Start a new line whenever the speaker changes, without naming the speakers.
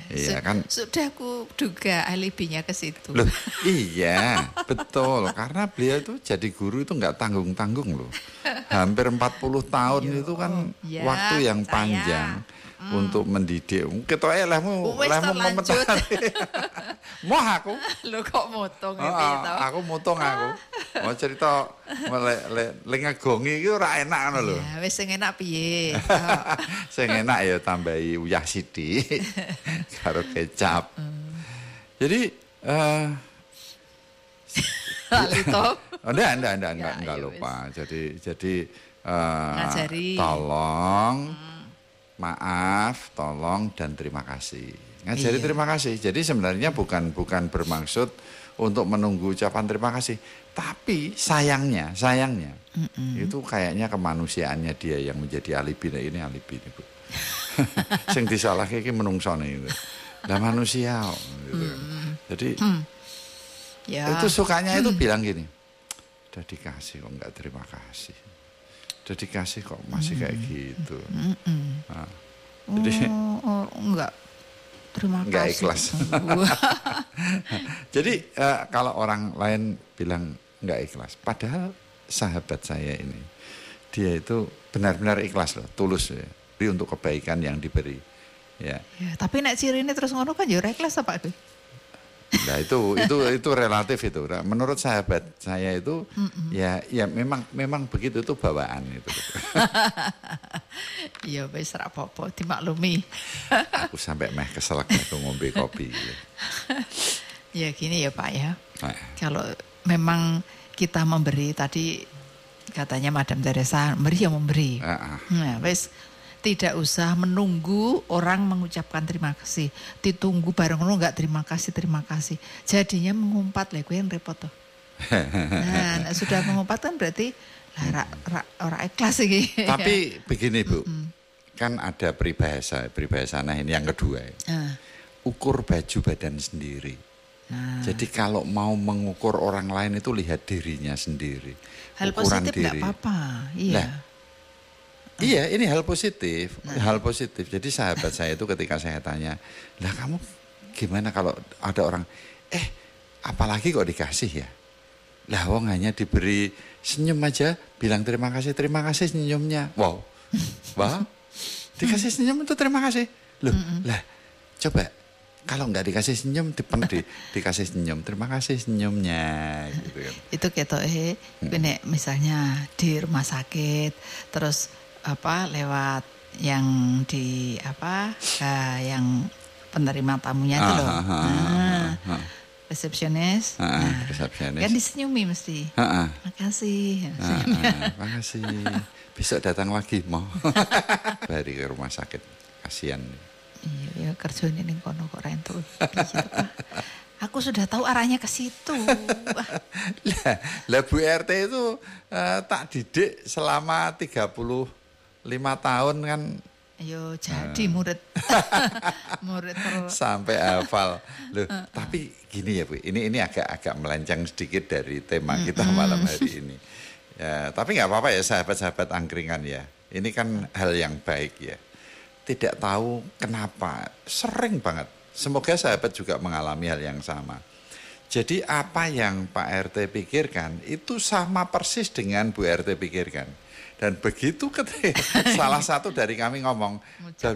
Iya kan?
Sudah aku duga alibinya ke situ.
Loh, iya, betul. Karena beliau itu jadi guru itu nggak tanggung-tanggung loh. Hampir 40 tahun itu kan
ya,
waktu yang panjang untuk mendidik. Ketoknya lehmu
lanjut.
Mau aku.
Lo kok motong
Aku motong aku. Mau cerita lengagongi itu ora enak ngono lho.
Ya, wis sing enak piye?
Sing enak ya tambahi uyah sithik karo kecap. Jadi
Lito.
Enggak lupa. Jadi
ngajari.
Tolong maaf, tolong dan terima kasih. Ngajari terima kasih. Jadi sebenarnya bukan bermaksud untuk menunggu ucapan terima kasih, tapi sayangnya itu kayaknya kemanusiaannya dia yang menjadi alibi. Nah, ini alibi nih Bu. Sing disalahke iki menungsone itu. Lah manusia gitu. Jadi itu sukanya itu bilang gini, udah dikasih kok nggak terima kasih, udah dikasih kok masih kayak gitu. Nah, jadi
enggak terima kasih.
Enggak ikhlas. Jadi kalau orang lain bilang enggak ikhlas, padahal sahabat saya ini dia itu benar-benar ikhlas loh, tulus ya, untuk kebaikan yang diberi. Ya,
tapi nek cirine terus ngono kan ya ora ikhlas apa itu?
Nah itu relatif itu. Menurut sahabat saya itu ya memang begitu, itu bawaan itu.
Iya wis ra apa-apa dimaklumi.
Aku sampai meh keselak aku ngombe kopi.
Ya gini ya Pak ya. Kalau memang kita memberi tadi katanya Madam Teresa memberi ya memberi. Nah, wis tidak usah menunggu orang mengucapkan terima kasih. Ditunggu bareng lu enggak terima kasih. Jadinya mengumpat lah, gue yang repot tuh. Nah, sudah mengumpat kan berarti ora ikhlas iki.
Tapi begini Bu, kan ada peribahasa nah ini yang kedua. Ukur baju badan sendiri. Jadi kalau mau mengukur orang lain itu lihat dirinya sendiri.
Hal
ukuran
positif enggak apa-apa. Iya.
Iya, ini hal positif, Jadi sahabat saya itu ketika saya tanya, lah kamu gimana kalau ada orang, apalagi kok dikasih ya? Lah wong hanya diberi senyum aja, bilang terima kasih senyumnya. Wow, dikasih senyum itu terima kasih. Loh, lah coba kalau nggak dikasih senyum, dikasih senyum, terima kasih senyumnya. Gitu kan.
Itu ketok misalnya di rumah sakit, terus lewat yang di yang penerima tamunya itu loh, resepsionis,
resepsionis,
kan disenyumi mesti, makasih,
makasih, besok datang lagi mau, bari ke rumah sakit, kasihan.
Iya, kerjanya ning kono kok rentu. Aku sudah tahu arahnya ke situ.
Lah Bu RT itu tak didik selama 35 tahun kan.
Ayo jadi murid
sampai hafal. Loh, tapi gini ya Bu, ini agak melenceng sedikit dari tema kita malam hari ini. Ya, tapi nggak apa-apa ya sahabat-sahabat angkringan ya. Ini kan hal yang baik ya. Tidak tahu kenapa, sering banget. Semoga sahabat juga mengalami hal yang sama. Jadi apa yang Pak RT pikirkan itu sama persis dengan Bu RT pikirkan. Dan begitu ketika salah satu dari kami ngomong,